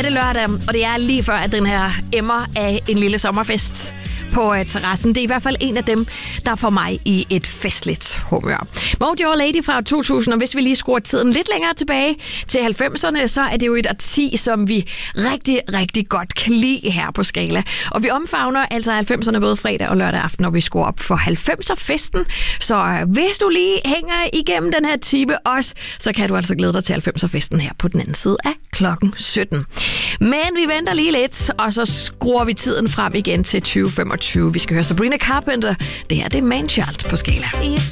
det lørdag, og det er lige før, at den her emmer af en lille sommerfest på terrassen. Det er i hvert fald en af dem, der får mig i et festligt humør. Mojo Lady fra 2000, og hvis vi lige skruer tiden lidt længere tilbage til 90'erne, så er det jo et arti, som vi rigtig, rigtig godt kan lide her på Skala. Og vi omfavner altså 90'erne både fredag og lørdag aften, når vi skruer op for 90'er-festen. Så hvis du lige hænger igennem den her time også, så kan du altså glæde dig til 90'er-festen her på den anden side af klokken 17. Men vi venter lige lidt, og så skruer vi tiden frem igen til 2025. Vi skal høre Sabrina Carpenter. Det her, det er Manchild på Skala.